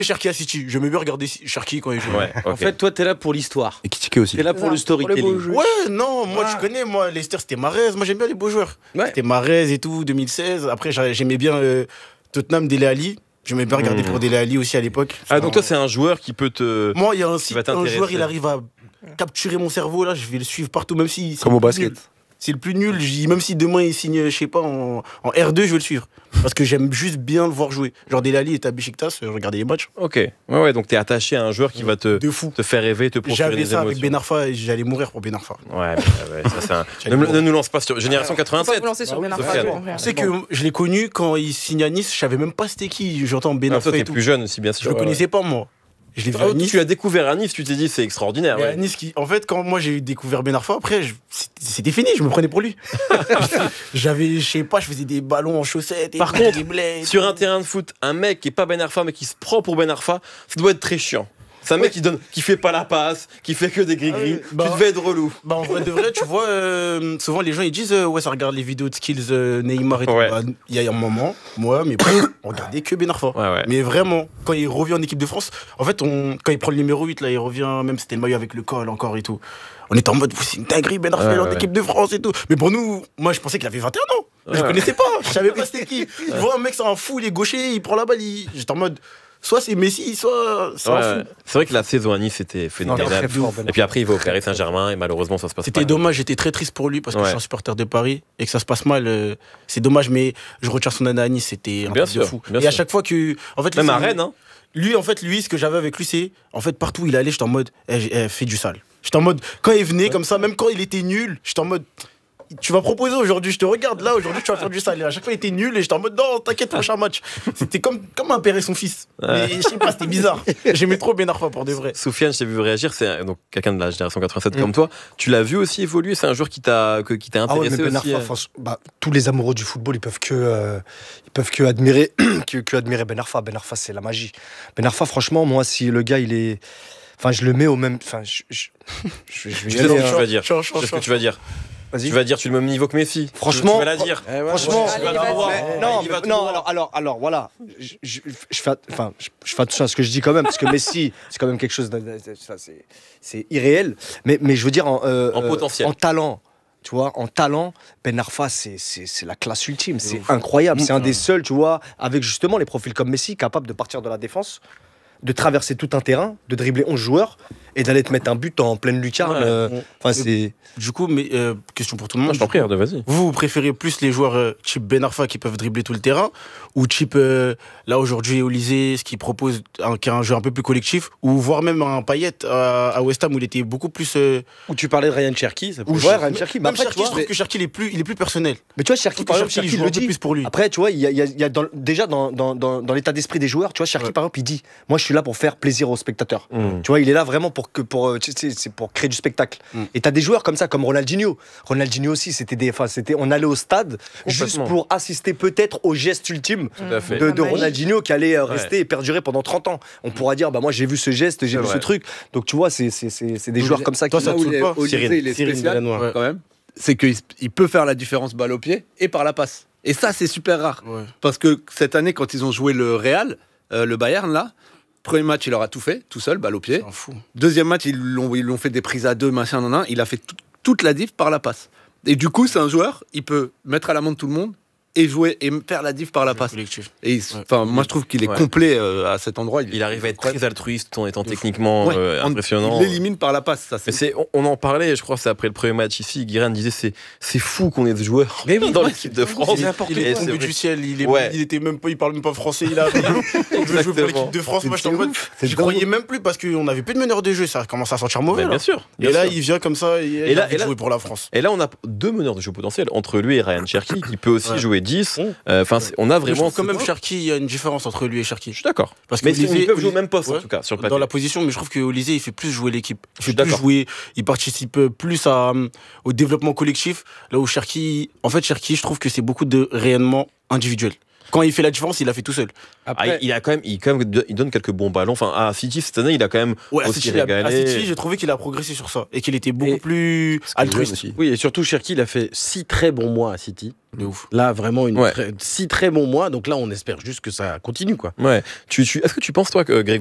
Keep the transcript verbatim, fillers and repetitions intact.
Cherki à City. J'aimais bien regarder Cherki quand il jouait. Ouais, En okay. fait, toi, t'es là pour l'histoire. Et Kitike aussi. T'es là pour le storytelling. Ouais, non, moi Ah. je connais, moi, Leicester c'était Mahrez. Moi j'aime bien les beaux joueurs. Ouais. C'était Mahrez et tout, deux mille seize. Après, j'a- j'aimais bien euh, Tottenham, Dele Alli. J'aimais bien regarder Mmh. pour Dele Alli aussi à l'époque. Ah, donc toi, c'est un joueur qui peut te. Moi, il y a un, qui site, va un t'intéresser. joueur, il arrive à capturer mon cerveau, là, je vais le suivre partout, même si. c'est Comme au le plus basket. nul. C'est le plus nul, j'y- même si demain il signe, je sais pas, en, en R deux, je vais le suivre. Parce que j'aime juste bien le voir jouer. Genre Dele Alli était à Beşiktaş, je regardais les matchs. Ok. Ouais, ouais, donc t'es attaché à un joueur qui va te, De fou. te faire rêver, te procurer J'avais des ça avec émotions. Ben Arfa et j'allais mourir pour Ben Arfa. Ouais, mais, ouais, ça c'est un. ne, me- ne nous lance pas sur Génération Faut pas quatre-vingt-sept. vous lancer sur Ah oui, Ben Sofiane. Arfa. j'ai compris. Tu sais que je l'ai connu quand il signe à Nice, je savais même pas c'était qui. J'entends Ben Ah, Arfa toi, et t'es tout. plus jeune aussi, bien Je sûr. le Ouais, connaissais pas, moi. Je l'ai vu ouais. à Ah, Nice. tu l'as découvert à Nice, tu t'es dit c'est extraordinaire. Mais à Ouais. Nice qui... En fait, quand moi j'ai découvert Ben Arfa, après, je- c'était- c'était fini, je me prenais pour lui. J'avais, je sais pas, je faisais des ballons en chaussettes. Et Par tout, contre, des blés et Sur tout. un terrain de foot, un mec qui est pas Ben Arfa mais qui se prend pour Ben Arfa, ça doit être très chiant. C'est un mec qui donne, qui fait pas la passe, qui fait que des gris-gris. Ah oui, bah- tu devais être relou. Bah en vrai de vrai, tu vois, euh, souvent les gens ils disent euh, ouais ça regarde les vidéos de skills euh, Neymar et tout. Ouais. Bah, il y a un moment, moi, mes potes, on regardait que Ben Arfa. Ouais, ouais. Mais vraiment, quand il revient en équipe de France, en fait, on, quand il prend le numéro huit, là, il revient, même c'était le maillot avec le col encore et tout. On était en mode, c'est une dinguerie, Ben Arfa Ouais, il est en ouais. équipe de France et tout. Mais pour nous, moi je pensais qu'il avait vingt et un ans. Je Ouais. connaissais pas, je savais pas c'était qui. Je vois un mec, c'est un fou, il est gaucher, il prend la balle, il... j'étais en mode, soit c'est Messi, soit c'est Ouais, un ouais. fou. C'est vrai que la saison à Nice c'était phénoménal. Et puis après il va au Paris Saint-Germain et malheureusement ça se passe pas. C'était dommage, j'étais très triste pour lui parce que Ouais. je suis un supporter de Paris et que ça se passe mal. euh, c'est dommage, mais je retiens son année à Nice, c'était un Bien truc de sûr, fou. bien Et à sûr. chaque fois que. En fait, Même lui, à c'est- Rennes, hein. Lui, en fait, lui, ce que j'avais avec lui, c'est. En fait, partout où il allait, j'étais en mode. Eh, eh, fais du sale. J'étais en mode. Quand il venait, comme ça, même quand il était nul, j'étais en mode. Tu vas proposer aujourd'hui, je te regarde là, aujourd'hui tu vas faire du sale. Et à chaque fois il était nul et j'étais en mode non, t'inquiète, prochain match. C'était comme, comme un père et son fils. Mais je sais pas, c'était bizarre. J'aimais trop Ben Arfa pour de vrai. Soufiane, je t'ai vu réagir, c'est un- donc quelqu'un de la génération quatre-vingt-sept Mm. comme toi. Tu l'as vu aussi évoluer, c'est un joueur qui t'a que- qui t'a Ah ouais, intéressé mais Ben aussi. Arfa, euh. franchement, bah, tous les amoureux du football, ils peuvent que, euh, ils peuvent que admirer, que, que admirer Ben Arfa. Ben Arfa, c'est la magie. Ben Arfa, franchement, moi, si le gars, il est, enfin, je le mets au même, enfin, je, je, je, je vais Je y sais ce aller, que tu hein. vas dire. Chaud, Je chaud, sais ce que chaud. tu vas dire. Vas-y. Tu vas dire tu es le même niveau que Messi. Franchement, tu vas la dire. Franchement, Allez, tu vas vas-y. la voir. Mais non, Il va mais- tout non voir. alors, alors, alors, voilà. Je, je, je fais, enfin, je, je fais attention à ce que je dis quand même, parce que Messi, c'est quand même quelque chose de, de- de- ça, c'est, c'est irréel. Mais, mais je veux dire, en, euh, En euh, potentiel. en talent. Tu vois, en talent, Ben Arfa, c'est, c'est, c'est la classe ultime. C'est incroyable. C'est un des seuls, tu vois, avec justement les profils comme Messi, capable de partir de la défense, de traverser tout un terrain, de dribbler onze joueurs et d'aller te mettre un but en pleine lucarne. Ouais. euh, Enfin, c'est. Du coup, mais, euh, question pour tout le Non, monde. je t'en prie, Arnaud, vas-y. Vous, vous préférez plus les joueurs euh, type Ben Arfa qui peuvent dribbler tout le terrain ou type, euh, là aujourd'hui, Olysée, ce qui propose un, qui a un jeu un peu plus collectif ou voire même un Payet à, à West Ham où il était beaucoup plus. Euh, Où tu parlais de Ryan Cherky, ça peut où Ouais, Ryan Cherki. Mais Même après, Cherki, tu vois, je trouve que Cherki, il est plus, il est plus personnel. Mais tu vois, Cherki, Je par trouve exemple, que Cherki, Cherki, il il joue le un peu dit. plus pour lui. Après, tu vois, il y a, il y a- il y a dans- déjà dans, dans, dans, dans l'état d'esprit des joueurs, tu vois, Cherki, Ouais. par exemple, il dit moi, je suis là pour faire plaisir aux spectateurs. Mm. Tu vois, il est là vraiment pour, que, pour, euh, tu sais, c'est pour créer du spectacle. Mm. Et tu as des joueurs comme ça, comme Ronaldinho. Ronaldinho aussi, c'était des, enfin, c'était, on allait au stade juste Complètement. pour assister peut-être au geste ultime Tout à fait. de, de La magie. Ronaldinho qui allait euh, Ouais. rester et perdurer pendant trente ans. On pourra dire, bah, moi, j'ai vu ce geste, j'ai C'est vu vrai. ce truc. Donc, tu vois, c'est, c'est, c'est, c'est des Donc, joueurs comme ça toi, qui. ça te Là où saoule il est- pas Olysée, Cyril. il est Cyril spécial, Delannoy. Ouais. quand même, c'est qu'il il peut faire la différence balle au pied et par la passe. Et ça, c'est super rare. Ouais. Parce que cette année, quand ils ont joué le Real, euh, le Bayern, là, premier match, il leur a tout fait, tout seul, balle au pied. C'est un fou. Deuxième match, ils l'ont, ils l'ont fait des prises à deux, machin, nan, nan. Il a fait tout- toute la diff par la passe. Et du coup, c'est un joueur, il peut mettre à l'amende tout le monde et jouer et faire la diff par la passe. Collectif. Et il- enfin, moi, je trouve qu'il est Ouais. complet euh, à cet endroit. Il arrive à être très altruiste tout en étant techniquement Ouais, euh, on- impressionnant. Il l'élimine par la passe, ça. Mais C'est c'est, on, on en parlait, je crois que c'est après le premier match ici, Guérin disait c'est, c'est fou qu'on ait des joueurs Mais oui, dans ouais, l'équipe de France. Il, n'importe il Et est c'est tombé vrai. du ciel, il, est, Ouais. il était même pas, il parle même pas français, il a il veut jouer pour Exactement. l'équipe de France. Moi, j'étais en mode, C'est j'y dingue. croyais même plus parce qu'on avait plus de meneur de jeu, ça commence à sentir mauvais. Mais là. bien sûr. bien Et là, sûr. il vient comme ça et, il là- a envie et de là- jouer pour la France. Et là, on a deux meneurs de jeu potentiels entre lui et Ryan Cherky qui peut aussi Ouais. jouer dix. Ouais. Euh, Enfin, c'est- on a Mais je vraiment. trouve quand même Cherki, il y a une différence entre lui et Cherki. Je suis d'accord. Parce que Mais ils Olysée- peuvent jouer au même poste en Ouais. tout cas sur le papier. Dans la position, mais je trouve que Olysée, il fait plus jouer l'équipe. Il Je suis fait plus d'accord. jouer, il participe plus à, euh, au développement collectif. Là où Cherki, en fait, Cherki, je trouve que c'est beaucoup de réellement individuel. Quand il fait la différence, il l'a fait tout seul. Ah, Après, il, il a quand même, il, quand même, il donne quelques bons ballons. Enfin, à City cette année, il a quand même Ouais, à aussi City, il a- à régalé. City, j'ai trouvé qu'il a progressé sur ça et qu'il était beaucoup Et- plus Parce qu'il est jeune altruiste. aussi. oui, et surtout, Cherki, il a fait six très bons mois à City. De ouf. Là, vraiment, une Ouais. très- six très bons mois. Donc là, on espère juste que ça continue, quoi. Ouais. Tu, tu, est-ce que tu penses, toi, que Greg